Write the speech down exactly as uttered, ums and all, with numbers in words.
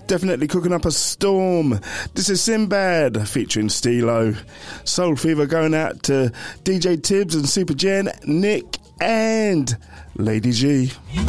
definitely cooking up a storm. This is Sinbad featuring Stilo. Soul Fever going out to D J Tibbs and Super Jen, Nick and Lady G.